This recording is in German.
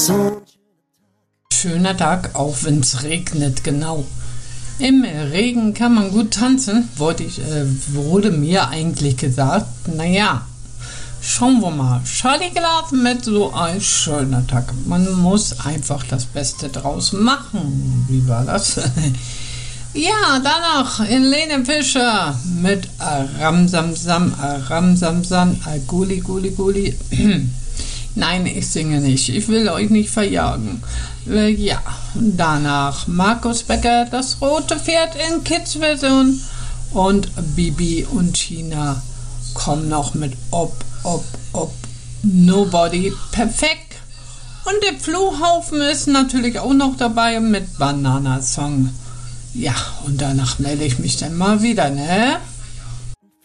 Schöner Tag, auch wenn es regnet, genau. Im Regen kann man gut tanzen, wurde mir eigentlich gesagt. Naja, schauen wir mal. Charlie gelaufen mit so ein schöner Tag. Man muss einfach das Beste draus machen. Wie war das? Ja, danach Helene Fischer mit Ramsamsam, Ramsamsam, Guli, Guli, Guli. Nein, ich singe nicht. Ich will euch nicht verjagen. Ja, danach Markus Becker, das rote Pferd in Kids-Version. Und Bibi und Tina kommen noch mit Ob, Nobody. Perfekt. Und der Flohhaufen ist natürlich auch noch dabei mit Banana Song. Ja, und danach melde ich mich dann mal wieder, ne?